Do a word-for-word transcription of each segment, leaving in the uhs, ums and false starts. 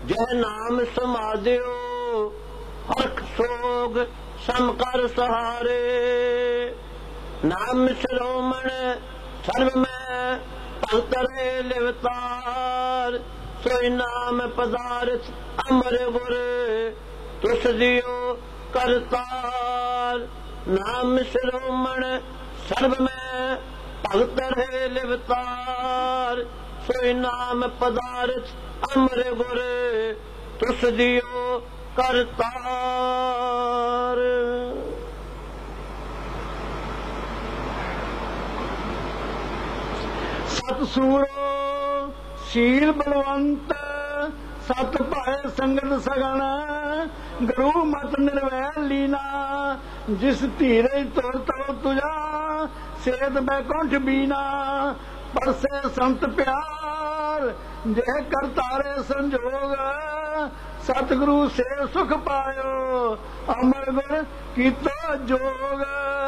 जय नाम समाधियो हरख सोग सम कर सहारे। नाम शिरोमण सर्व में भगत रे लिवतार। सोई नाम पदार्थ अमर गुर तुस दियो करतार। नाम शिरोमण सर्व में भगत रे लिवतार। सोई नाम पदार्थ अमर गुर तुस दियो करतार। सत सूरो शील बलवंत सत पाए संगत सगन। गुरु मत निर्वैर लीना जिस धीरे तुर तव तुझा। सेत बैकुंठ बीना परसे संत प्यार। जय कर तारे संजोग सतगुरु से सुख पायो। अमर गुर कीतो जोग।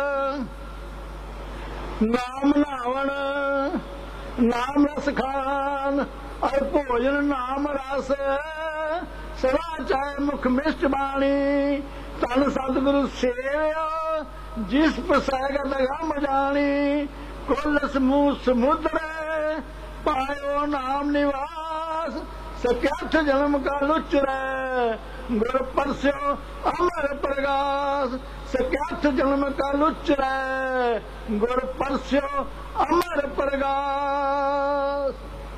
नाम नावण नाम रस खान और भोजन नाम रस। सदा चाहे मुख मिष्ट बाणी तन सतगुरु सेव्या। जिस प्रसागत गम जानी कुल समूह समुद्र। पायो नाम निवास सत्याठ जन्म का लुचरै। गुर परस्यो अमर प्रकाश सत्याठ जन्म का लुचरै। गुर परस्यो अमर प्रकाश।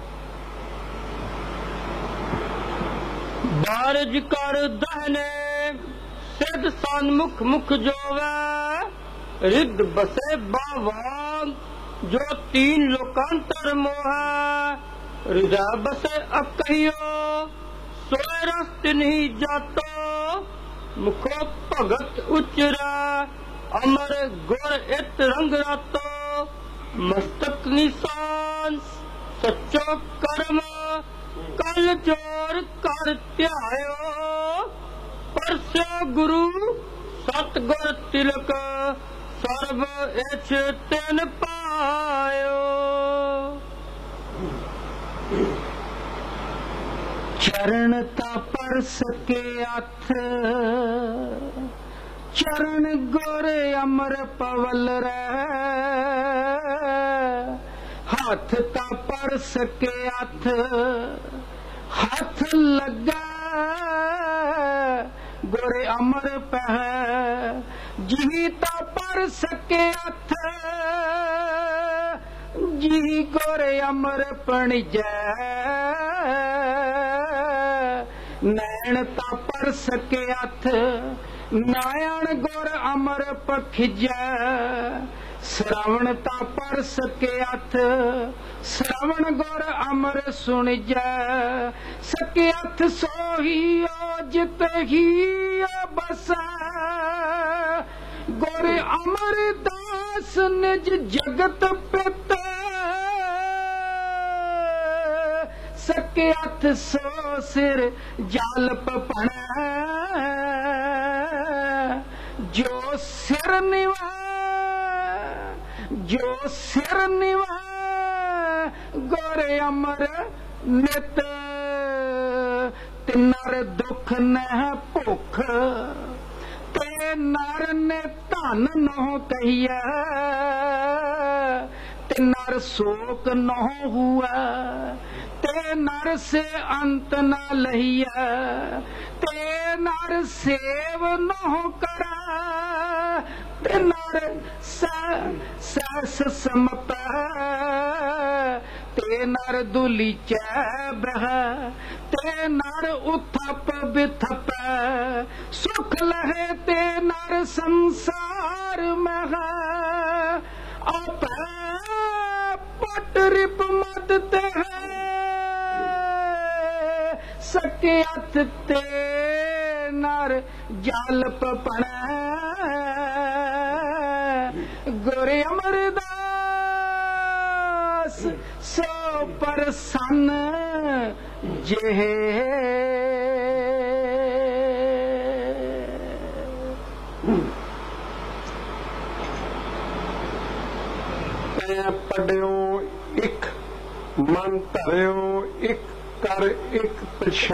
बारज कर दहने सिद्ध सन्मुख मुख जोवे। रिद्ध बसे बावांग जो तीन लोकांतर मोह। हृदय बसे अकहियो सोए रस तिन्ही जातो। मुखो भगत उचरा अमर गुर इत रंग रातो। मस्तक निशान सच्चो कर्म कल जोर कर ध्यायो। परस्यो गुरु सतगुर तिलक सर्व इछ तिन पायो। चरण ता परस के अथ चरण गुर अमर पवल रह। हाथ ता परस के अथ हाथ लगा गुर अमर पह। जी ता परस के अथ जी गुर अमर पणिजै। नैन ता परस के अथ नायण गुर अमर पखिजै। श्रवण ता परस के अथ श्रवण गुर अमर सुनिजै। सके अथ सोहियो जित ही बसै। गुर अमर दास निज जगत पित। सके अथ सो सिर जालप पण। जो सिर निवा जो सिर निवा गुर अमर नित। तिनर दुख न भुख ते नर ने धन नहो कहिए। ते नर शोक नहो हुआ ते नर से अंत न लहिया। ते नर सेव नहो करा ते नर सहस समप। ते नर दुलीचै बह ते नर उथप बिथप। सुख लहे ते नर संसार मह। आप पट रिप मत ते सके अथ ते नर जालप पण। गुर अमरदास सो प्रसन्न जेह। पढ़ियो एक मन धरियो एक कर एक